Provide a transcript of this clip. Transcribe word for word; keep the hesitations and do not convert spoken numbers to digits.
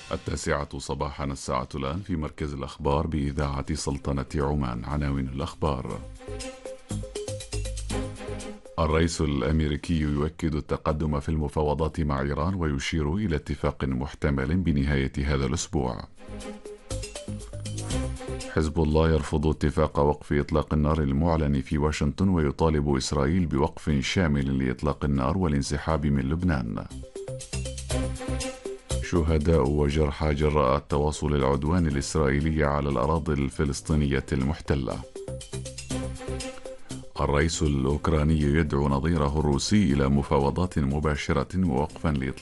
التاسعة صباحا الساعة الآن في مركز الأخبار بإذاعة سلطنة عمان. عناوين الأخبار: الرئيس الأمريكي يؤكد التقدم في المفاوضات مع إيران ويشير إلى اتفاق محتمل بنهاية هذا الأسبوع. حزب الله يرفض اتفاق وقف إطلاق النار المعلن في واشنطن ويطالب إسرائيل بوقف شامل لإطلاق النار والانسحاب من لبنان. شهداء وجرحى جراء تواصل العدوان الإسرائيلي على الأراضي الفلسطينية المحتلة. الرئيس الأوكراني يدعو نظيره الروسي إلى مفاوضات مباشرة ووقفا لإطلاق